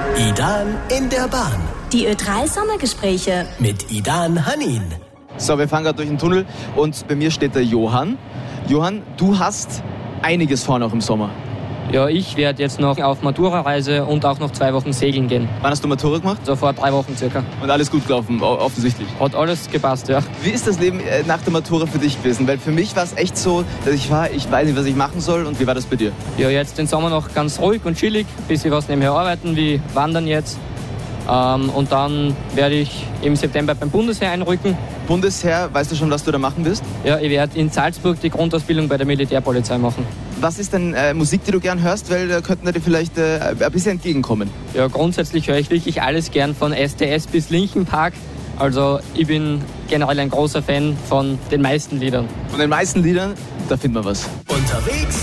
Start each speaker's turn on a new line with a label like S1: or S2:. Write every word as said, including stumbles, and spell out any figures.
S1: Idan in der Bahn.
S2: Die Ö drei Sommergespräche
S1: mit Idan Hanin.
S3: So, wir fahren gerade durch den Tunnel und bei mir steht der Johann. Johann, du hast einiges vor noch im Sommer.
S4: Ja, ich werde jetzt noch auf Matura-Reise und auch noch zwei Wochen segeln gehen.
S3: Wann hast du Matura gemacht?
S4: So vor drei Wochen circa.
S3: Und alles gut gelaufen, offensichtlich.
S4: Hat alles gepasst, ja.
S3: Wie ist das Leben nach der Matura für dich gewesen? Weil für mich war es echt so, dass ich war, ich weiß nicht, was ich machen soll. Und wie war das bei dir?
S4: Ja, jetzt den Sommer noch ganz ruhig und chillig, bis wir was nebenher arbeiten, wie wandern jetzt. Ähm, und dann werde ich im September beim Bundesheer einrücken.
S3: Bundesheer, weißt du schon, was du da machen wirst?
S4: Ja, ich werde in Salzburg die Grundausbildung bei der Militärpolizei machen.
S3: Was ist denn äh, Musik, die du gern hörst? Weil da könnten wir dir vielleicht äh, ein bisschen entgegenkommen.
S4: Ja, grundsätzlich höre ich wirklich alles gern, von S T S bis Linkin Park. Also ich bin generell ein großer Fan von den meisten Liedern.
S3: Von den meisten Liedern, da finden wir was.
S1: Unterwegs